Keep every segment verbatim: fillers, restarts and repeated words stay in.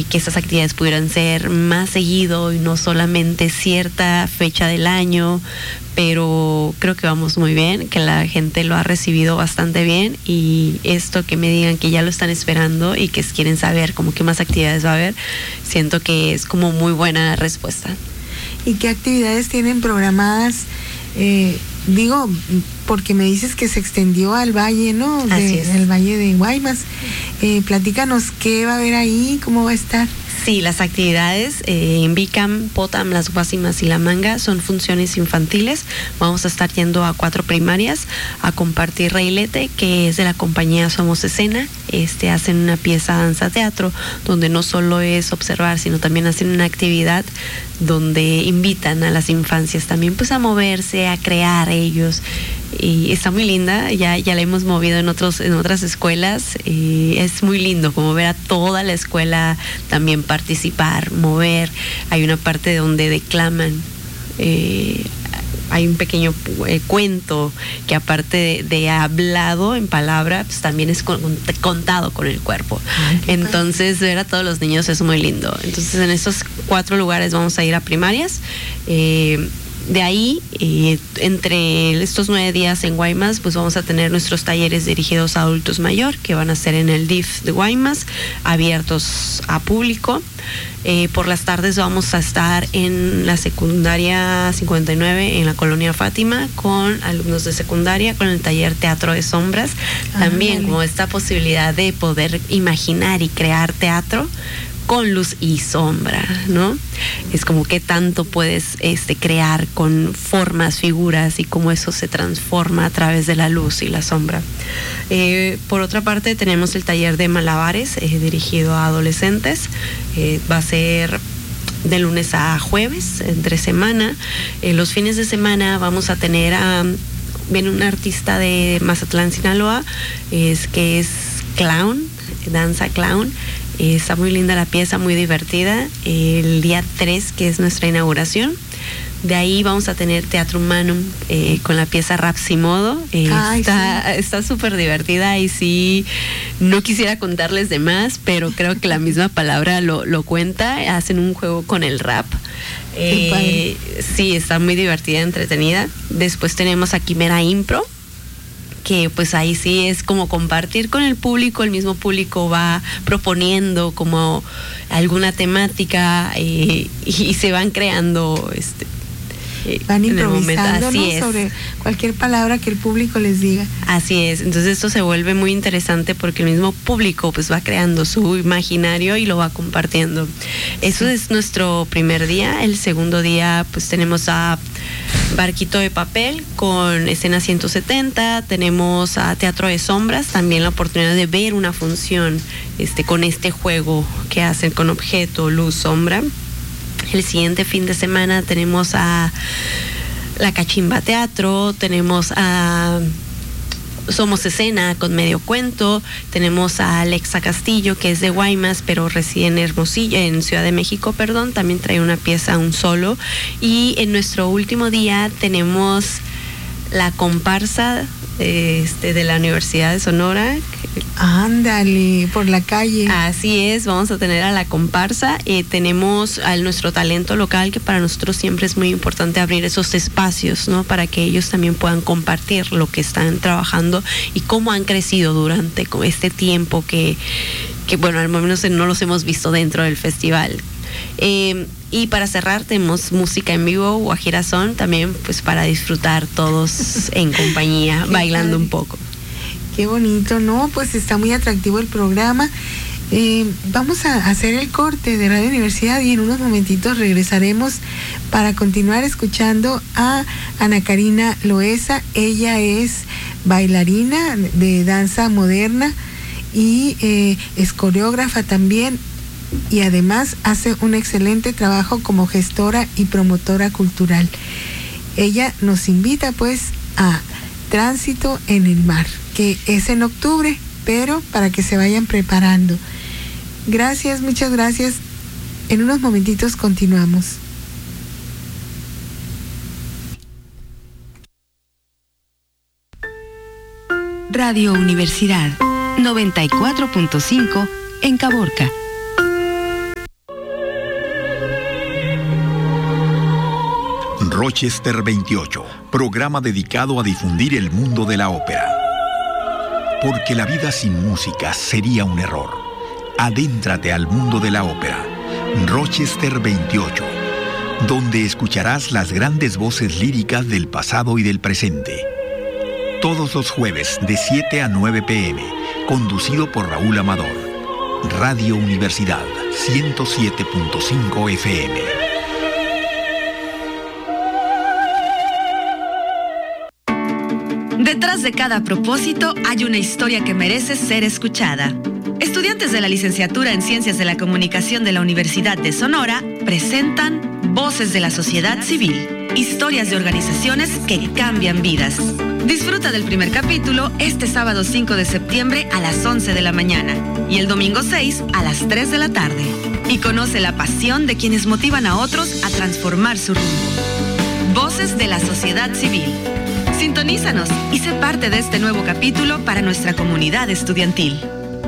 que esas actividades pudieran ser más seguido y no solamente cierta fecha del año, pero creo que vamos muy bien, que la gente lo ha recibido bastante bien, y esto que me digan que ya lo están esperando y que quieren saber como qué más actividades va a haber, siento que es como muy buena respuesta. ¿Y qué actividades tienen programadas? Eh, digo, porque me dices que se extendió al valle, ¿no? De, Así es. el valle de Guaymas. Eh, platícanos qué va a haber ahí, cómo va a estar. Sí, las actividades eh, en Bicam, Potam, Las Guasimas y La Manga son funciones infantiles. Vamos a estar yendo a cuatro primarias a compartir Reilete, que es de la compañía Somos Escena. Este, hacen una pieza danza teatro, donde no solo es observar, sino también hacen una actividad donde invitan a las infancias también pues a moverse, a crear ellos. Y está muy linda, ya, ya la hemos movido en otros, en otras escuelas, y es muy lindo como ver a toda la escuela también participar, mover. Hay una parte donde declaman, eh, hay un pequeño eh, cuento que aparte de, de hablado en palabra, pues también es con, contado con el cuerpo. Ay, entonces ver a todos los niños es muy lindo. Entonces en estos cuatro lugares vamos a ir a primarias. Eh, De ahí, eh, entre estos nueve días en Guaymas, pues vamos a tener nuestros talleres dirigidos a adultos mayor, que van a ser en el D I F de Guaymas, abiertos a público. Eh, por las tardes vamos a estar en la secundaria cincuenta y nueve, en la colonia Fátima, con alumnos de secundaria, con el taller Teatro de Sombras. Ah, también vale. Como esta posibilidad de poder imaginar y crear teatro con luz y sombra, ¿no? Es como que tanto puedes este, crear con formas, figuras, y cómo eso se transforma a través de la luz y la sombra. Eh, por otra parte, tenemos el taller de malabares eh, dirigido a adolescentes. Eh, va a ser de lunes a jueves, entre semana. Eh, los fines de semana vamos a tener a... Viene un artista de Mazatlán, Sinaloa, es, que es clown, danza clown. Eh, está muy linda la pieza, muy divertida. Eh, el día tres, que es nuestra inauguración. De ahí vamos a tener Teatro Humanum eh, con la pieza Rapsimodo. Eh, Ay, está súper sí. divertida, y sí, no quisiera contarles de más, pero creo que la misma palabra lo, lo cuenta. Hacen un juego con el rap. Eh, sí, está muy divertida, entretenida. Después tenemos a Quimera Impro, que pues ahí sí es como compartir con el público. El mismo público va proponiendo como alguna temática eh, y, y se van creando este eh, van improvisando, ¿no? Sobre cualquier palabra que el público les diga. Así es, entonces esto se vuelve muy interesante porque el mismo público pues va creando su imaginario y lo va compartiendo. Eso sí. Es nuestro primer día. El segundo día pues tenemos a Barquito de Papel con Escena ciento setenta, tenemos a Teatro de Sombras, también la oportunidad de ver una función este, con este juego que hacen con objeto, luz, sombra. El siguiente fin de semana tenemos a La Cachimba Teatro, tenemos a Somos Escena con medio cuento, tenemos a Alexa Castillo, que es de Guaymas, pero reside en Hermosillo, en Ciudad de México, perdón, también trae una pieza, un solo. Y en nuestro último día tenemos la comparsa este, de la Universidad de Sonora. Ándale, por la calle. Así es, vamos a tener a la comparsa. Eh, tenemos a nuestro talento local, que para nosotros siempre es muy importante abrir esos espacios, ¿no? Para que ellos también puedan compartir lo que están trabajando y cómo han crecido durante este tiempo que, que bueno, al menos no los hemos visto dentro del festival. Eh, y para cerrar tenemos música en vivo, Guajirazón, también pues para disfrutar todos en compañía, bailando padre. Un poco. Qué bonito, ¿no? Pues está muy atractivo el programa. Eh, vamos a hacer el corte de Radio Universidad y en unos momentitos regresaremos para continuar escuchando a Ana Karina Loesa. Ella es bailarina de danza moderna y eh, es coreógrafa también, y además hace un excelente trabajo como gestora y promotora cultural. Ella nos invita pues a Tránsito en el Mar, que es en octubre, pero para que se vayan preparando. Gracias, muchas gracias. En unos momentitos continuamos. Radio Universidad noventa y cuatro punto cinco en Caborca. Rochester veintiocho, programa dedicado a difundir el mundo de la ópera. Porque la vida sin música sería un error. Adéntrate al mundo de la ópera. Rochester veintiocho, donde escucharás las grandes voces líricas del pasado y del presente. Todos los jueves de siete a nueve pe eme, conducido por Raúl Amador. Radio Universidad ciento siete punto cinco efe eme. Detrás de cada propósito hay una historia que merece ser escuchada. Estudiantes de la licenciatura en Ciencias de la Comunicación de la Universidad de Sonora presentan Voces de la Sociedad Civil, historias de organizaciones que cambian vidas. Disfruta del primer capítulo este sábado cinco de septiembre a las once de la mañana y el domingo seis a las tres de la tarde. Y conoce la pasión de quienes motivan a otros a transformar su rumbo. Voces de la Sociedad Civil. Sintonízanos y sé parte de este nuevo capítulo para nuestra comunidad estudiantil.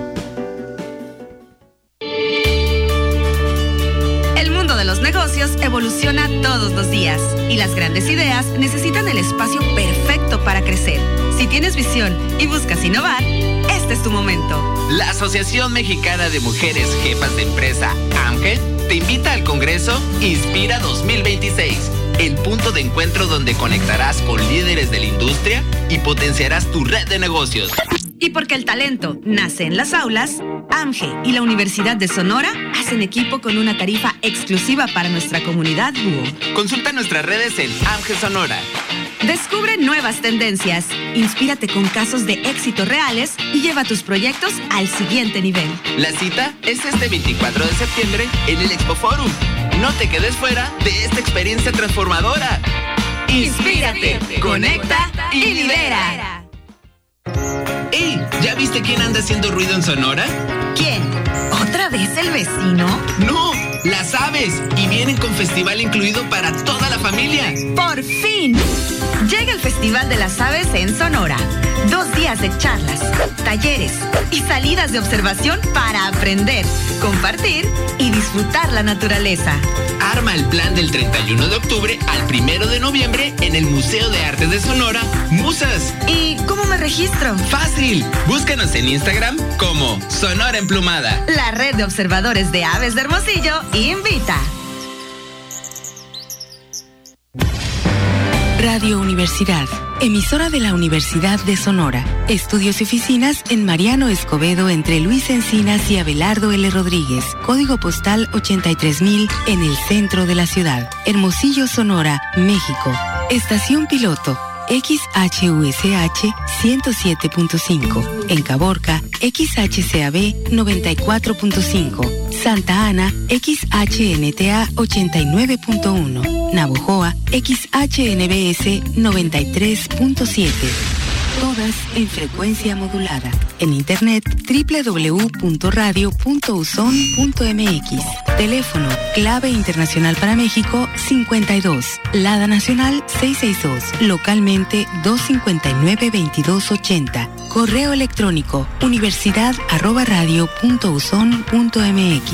El mundo de los negocios evoluciona todos los días y las grandes ideas necesitan el espacio perfecto para crecer. Si tienes visión y buscas innovar, este es tu momento. La Asociación Mexicana de Mujeres Jefas de Empresa, AMGE, te invita al Congreso Inspira dos mil veintiséis. El punto de encuentro donde conectarás con líderes de la industria y potenciarás tu red de negocios. Y porque el talento nace en las aulas, AMGE y la Universidad de Sonora hacen equipo con una tarifa exclusiva para nuestra comunidad Búho. Consulta nuestras redes en AMGE Sonora. Descubre nuevas tendencias, inspírate con casos de éxito reales y lleva tus proyectos al siguiente nivel. La cita es este veinticuatro de septiembre en el Expo Forum. No te quedes fuera de esta experiencia transformadora. Inspírate, conecta y lidera. ¡Ey! ¿Ya viste quién anda haciendo ruido en Sonora? ¿Quién? ¿Otra vez el vecino? ¡No! ¡Las aves! Y vienen con festival incluido para toda la familia. ¡Por fin! Llega el Festival de las Aves en Sonora. Dos días de charlas, talleres y salidas de observación para aprender, compartir y disfrutar la naturaleza. Arma el plan del treinta y uno de octubre al primero de noviembre en el Museo de Arte de Sonora, Musas. ¿Y cómo me registro? ¡Fácil! Búscanos en Instagram como Sonora Emplumada. La red de observadores de aves de Hermosillo invita. Radio Universidad, emisora de la Universidad de Sonora. Estudios y oficinas en Mariano Escobedo entre Luis Encinas y Abelardo L. Rodríguez. Código postal ochenta y tres mil en el centro de la ciudad. Hermosillo, Sonora, México. Estación piloto X H U S H ciento siete punto cinco. En Caborca, X H C A B noventa y cuatro punto cinco. Santa Ana, X H N T A ochenta y nueve punto uno. Navojoa, X H N B S noventa y tres punto siete. Todas en frecuencia modulada. En internet doble u doble u doble u punto radio punto uson punto m x. Teléfono clave internacional para México cincuenta y dos. Lada nacional seiscientos sesenta y dos. Localmente doscientos cincuenta y nueve veintidós ochenta. Correo electrónico universidad arroba radio punto uson punto m x.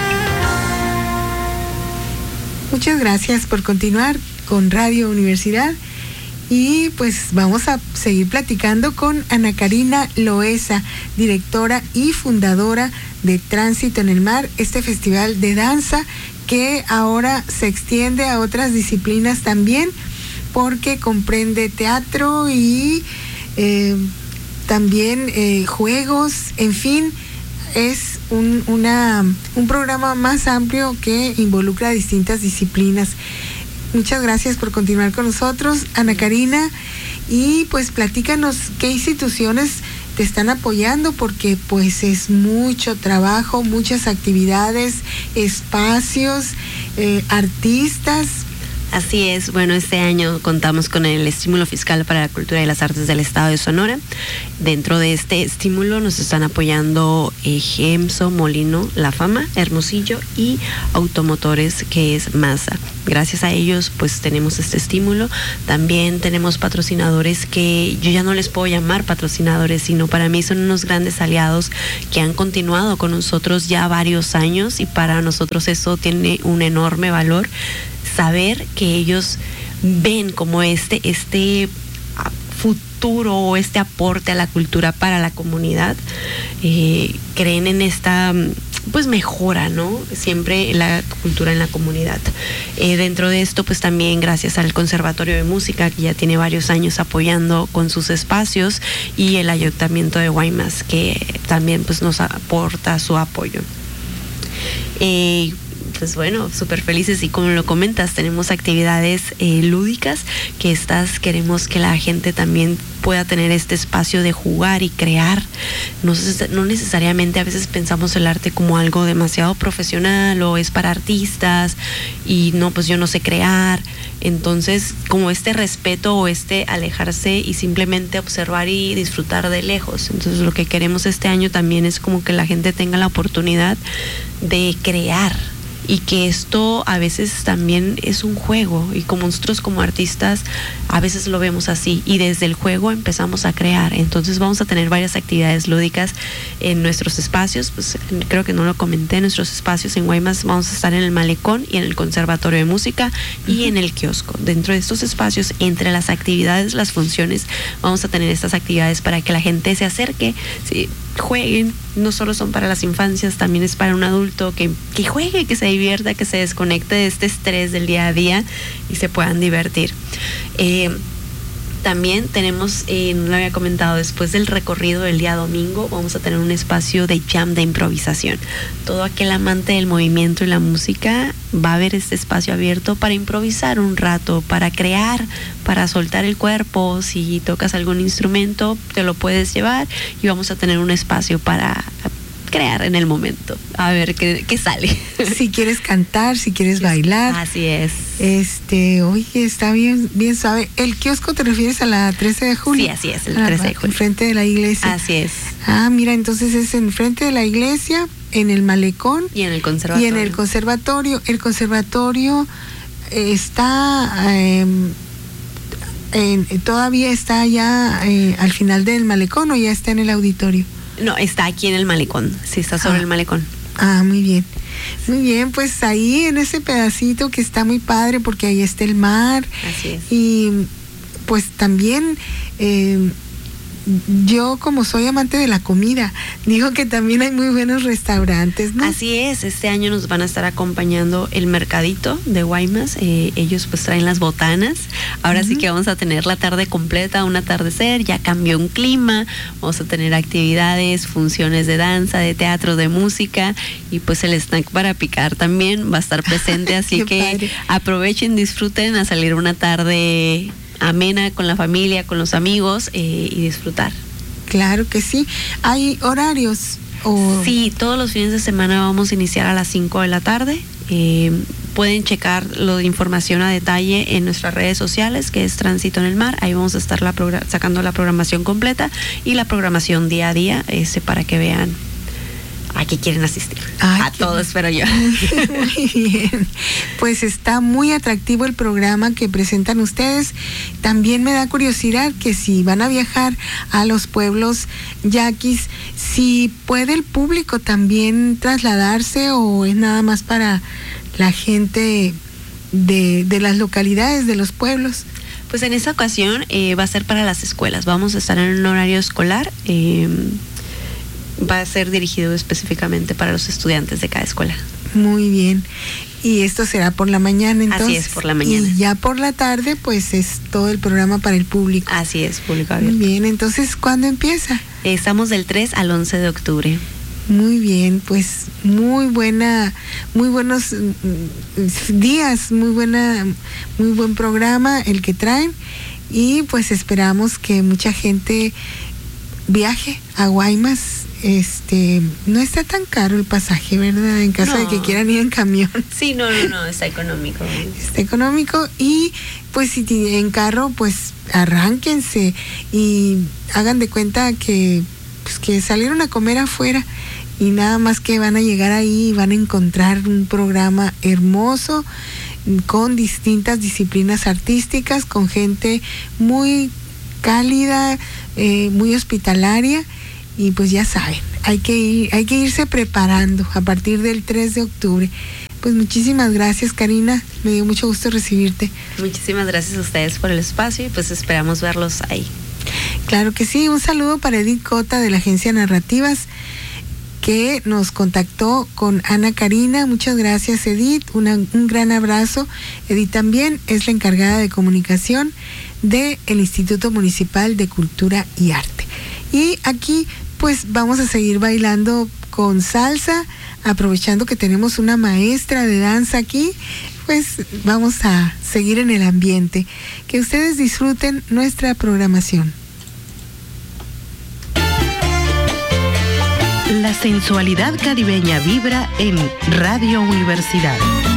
Muchas gracias por continuar con Radio Universidad. Y pues vamos a seguir platicando con Ana Karina Loesa, directora y fundadora de Tránsito en el Mar, este festival de danza que ahora se extiende a otras disciplinas también, porque comprende teatro y eh, también eh, juegos, en fin, es un, una, un programa más amplio que involucra distintas disciplinas. Muchas gracias por continuar con nosotros, Ana Karina, y pues platícanos qué instituciones te están apoyando, porque pues es mucho trabajo, muchas actividades, espacios, eh, artistas. Así es, bueno, este año contamos con el estímulo fiscal para la cultura y las artes del estado de Sonora. Dentro de este estímulo nos están apoyando eh, Gemso, Molino, La Fama, Hermosillo y Automotores, que es Masa. Gracias a ellos pues tenemos este estímulo. También tenemos patrocinadores que yo ya no les puedo llamar patrocinadores, sino para mí son unos grandes aliados que han continuado con nosotros ya varios años, y para nosotros eso tiene un enorme valor. Saber que ellos ven como este, este futuro o este aporte a la cultura para la comunidad, eh, creen en esta pues mejora, ¿no? Siempre la cultura en la comunidad. Eh, dentro de esto, pues también gracias al Conservatorio de Música, que ya tiene varios años apoyando con sus espacios, y el Ayuntamiento de Guaymas, que también pues nos aporta su apoyo. Eh, pues bueno, súper felices, y como lo comentas, tenemos actividades eh, lúdicas que estas queremos que la gente también pueda tener este espacio de jugar y crear. No, no necesariamente a veces pensamos el arte como algo demasiado profesional o es para artistas y no, pues yo no sé crear. Entonces, como este respeto o este alejarse y simplemente observar y disfrutar de lejos. Entonces, lo que queremos este año también es como que la gente tenga la oportunidad de crear, y que esto a veces también es un juego, y como nosotros como artistas a veces lo vemos así, y desde el juego empezamos a crear. Entonces vamos a tener varias actividades lúdicas en nuestros espacios. Pues creo que no lo comenté, en nuestros espacios en Guaymas vamos a estar en el Malecón y en el Conservatorio de Música y uh-huh. en el kiosco. Dentro de estos espacios, entre las actividades, las funciones, vamos a tener estas actividades para que la gente se acerque, sí, jueguen. No solo son para las infancias, también es para un adulto que, que juegue, que se divierta, que se desconecte de este estrés del día a día y se puedan divertir. Eh, también tenemos, eh, no lo había comentado, después del recorrido del día domingo vamos a tener un espacio de jam de improvisación. Todo aquel amante del movimiento y la música va a ver este espacio abierto para improvisar un rato, para crear, para soltar el cuerpo. Si tocas algún instrumento, te lo puedes llevar, y vamos a tener un espacio para crear en el momento, a ver qué, qué sale. Si quieres cantar, si quieres bailar. Así es. Este, oye, está bien, bien suave. ¿El kiosco te refieres a la trece de julio? Sí, así es, el trece de julio. Enfrente de la iglesia. Así es. Ah, mira, entonces es enfrente de la iglesia, en el Malecón. Y en el conservatorio. Y en el conservatorio. El conservatorio está... Eh, en, todavía está ya eh, al final del Malecón, ¿o ya está en el auditorio? No, está aquí en el Malecón, sí, está sobre ah. el Malecón. Ah, muy bien. Muy bien, pues ahí en ese pedacito que está muy padre, porque ahí está el mar. Así es. Y pues también eh, yo, como soy amante de la comida, digo que también hay muy buenos restaurantes, ¿no? Así es, este año nos van a estar acompañando el Mercadito de Guaymas. Eh, ellos pues traen las botanas. Ahora uh-huh. sí que vamos a tener la tarde completa, un atardecer, ya cambió un clima, vamos a tener actividades, funciones de danza, de teatro, de música, y pues el snack para picar también va a estar presente, así que padre. Aprovechen, disfruten a salir una tarde amena con la familia, con los amigos, eh, y disfrutar. Claro que sí. ¿Hay horarios? O... Sí, todos los fines de semana vamos a iniciar a las cinco de la tarde. Eh, pueden checar la información a detalle en nuestras redes sociales, que es Tránsito en el Mar. Ahí vamos a estar la progr- sacando la programación completa y la programación día a día, ese, para que vean a qué quieren asistir. Ay, a todo, espero yo. Muy bien. Pues está muy atractivo el programa que presentan ustedes. También me da curiosidad que si van a viajar a los pueblos yaquis, si puede el público también trasladarse, o es nada más para la gente de, de las localidades, de los pueblos. Pues en esta ocasión eh, va a ser para las escuelas. Vamos a estar en un horario escolar. Eh, va a ser dirigido específicamente para los estudiantes de cada escuela. Muy bien. Y esto será por la mañana, entonces. Así es, por la mañana. Y ya por la tarde, pues es todo el programa para el público. Así es, público abierto. Muy bien, entonces, ¿cuándo empieza? Estamos del tres al once de octubre. Muy bien, pues muy buena, muy buenos días, muy buena, muy buen programa el que traen, y pues esperamos que mucha gente viaje a Guaymas. Este, no está tan caro el pasaje, ¿verdad? En caso no. de que quieran ir en camión. Sí, no, no, no, está económico. Está económico, y pues si en carro, pues arránquense y hagan de cuenta que, pues, que salieron a comer afuera, y nada más que van a llegar ahí y van a encontrar un programa hermoso con distintas disciplinas artísticas, con gente muy cálida, eh, muy hospitalaria. Y pues ya saben, hay que ir, hay que irse preparando a partir del tres de octubre. Pues muchísimas gracias, Karina, me dio mucho gusto recibirte. Muchísimas gracias a ustedes por el espacio y pues esperamos verlos ahí. Claro que sí, un saludo para Edith Cota de la Agencia Narrativas, que nos contactó con Ana Karina. Muchas gracias, Edith, Una, un gran abrazo. Edith también es la encargada de comunicación del Instituto Municipal de Cultura y Arte. Y aquí pues vamos a seguir bailando con salsa, aprovechando que tenemos una maestra de danza aquí, pues vamos a seguir en el ambiente. Que ustedes disfruten nuestra programación. La sensualidad caribeña vibra en Radio Universidad.